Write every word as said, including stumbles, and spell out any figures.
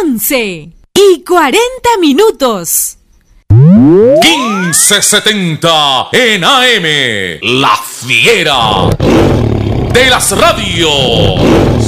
once y cuarenta minutos. quince setenta en A M, La Fiera de las radios.